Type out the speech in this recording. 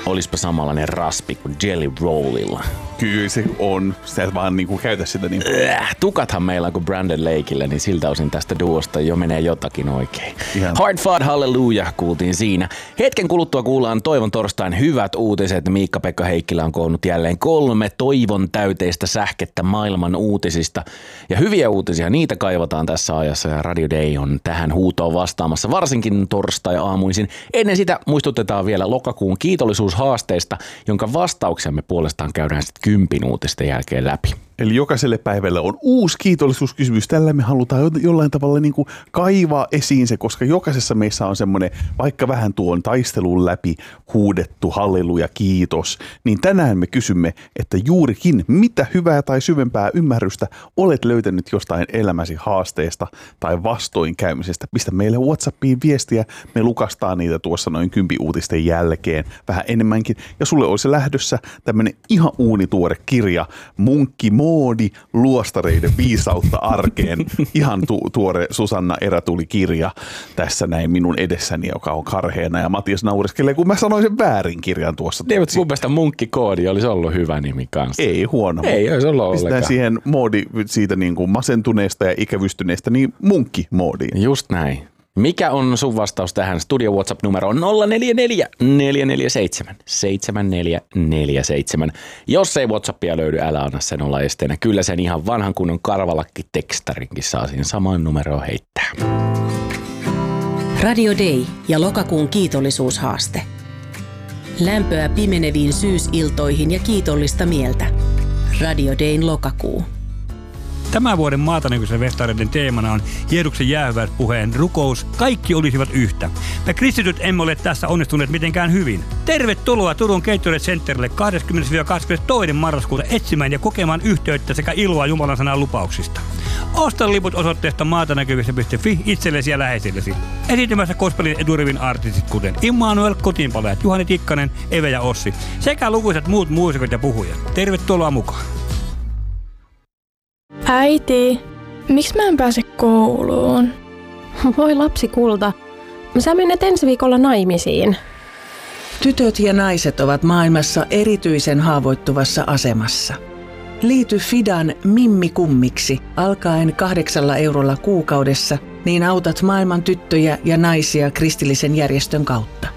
olispa samanlainen raspi kuin Jelly Rollilla. Kyllä se on. Sä vaan niinku käytä sitä niin. Tukathan meillä on kuin Brandon Lakeillä, niin siltä osin tästä duosta jo menee jotakin oikein. Ihan. Hard Fought Hallelujah kuultiin siinä. Hetken kuluttua kuullaan Toivon torstain hyvät uutiset. Miikka-Pekka Heikkilä on koonnut jälleen 3 toivon täyteistä sähkettä maailman uutisista. Ja hyviä uutisia, niitä kaivataan tässä ajassa ja Radio Day on tähän huutoon vastaamassa, varsinkin torstai-aamuisin. Ennen sitä muistutetaan vielä lokakuun kiitollisuushaasteista, jonka vastauksemme puolestaan käydään sitten 10 uutisten jälkeen läpi. Eli jokaiselle päivälle on uusi kiitollisuuskysymys. Tällä me halutaan jollain tavalla niin kuin kaivaa esiin se, koska jokaisessa meissä on semmoinen, vaikka vähän tuon taistelun läpi huudettu halleluja kiitos, niin tänään me kysymme, että juurikin mitä hyvää tai syvempää ymmärrystä olet löytänyt jostain elämäsi haasteesta tai vastoinkäymisestä. Pistä meille WhatsAppiin viestiä, me lukastaan niitä tuossa noin 10 uutisten jälkeen vähän enemmänkin. Ja sulle olisi lähdössä tämmöinen ihan uunituore kirja, Munkki-moodi, luostareiden viisautta arkeen. Ihan tuore Susanna Erätuli-kirja tässä näin minun edessäni, joka on karheena. Ja Matias naureskelee, kun mä sanoin sen väärin kirjan tuossa. Mun mielestä Munkkikoodi olisi ollut hyvä nimi kanssa. Ei huono. Ei olisi ollut ollenkaan. Pistetään siihen moodi siitä niin kuin masentuneesta ja ikävystyneestä, niin Munkki-moodiin. Just näin. Mikä on sun vastaus tähän? Studio WhatsApp-numero on 044 447 7447. Jos ei WhatsAppia löydy, älä anna sen olla esteenä. Kyllä sen ihan vanhan kunnon karvalakki-tekstarinkin saa siihen samaan numeroon heittää. Radio Day ja lokakuun kiitollisuushaaste. Lämpöä pimeneviin syysiltoihin ja kiitollista mieltä. Radio Dayn lokakuu. Tämän vuoden Maatanäkyisen festareiden teemana on Jeesuksen jäähyväispuheen rukous. Kaikki olisivat yhtä. Me kristityt emme ole tässä onnistuneet mitenkään hyvin. Tervetuloa Turun Gatorade Centerille 20-22. marraskuuta etsimään ja kokemaan yhteyttä sekä iloa Jumalan sanan lupauksista. Osta liput osoitteesta maatanäkyvissä.fi itsellesi ja läheisillesi. Esiintymässä gospelin eturivin artistit kuten Immanuel, Kotiinpalajat, Juhani Tikkanen, Eve ja Ossi sekä lukuisat muut muusikot ja puhujat. Tervetuloa mukaan. Äiti, miksi mä en pääse kouluun? Voi lapsi kulta, sä menet ensi viikolla naimisiin. Tytöt ja naiset ovat maailmassa erityisen haavoittuvassa asemassa. Liity Fidan Mimmi Kummiksi alkaen 8 eurolla kuukaudessa, niin autat maailman tyttöjä ja naisia kristillisen järjestön kautta.